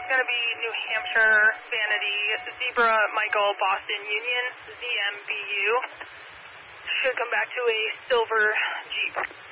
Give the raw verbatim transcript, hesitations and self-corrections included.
Going to be New Hampshire, Vanity, Zebra, Michael, Boston Union, Z M B U. Should come back to a silver Jeep.